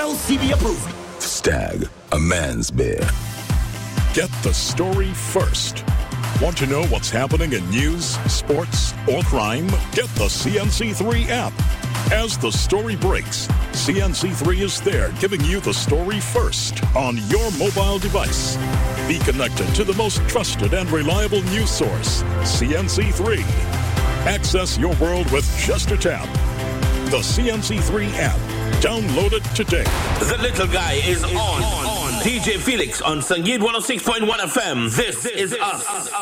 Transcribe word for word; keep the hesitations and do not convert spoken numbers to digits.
L C B approved. Stag, a man's beer. Get the story first. Want to know what's happening in news, sports, or crime? Get the C N C three app. As the story breaks, C N C three is there giving you the story first on your mobile device. Be connected to the most trusted and reliable news source, C N C three. Access your world with just a tap. The C N C three app. Download it today. The little guy is on. on. D J Felix on Sangeet one oh six point one F M. This is us.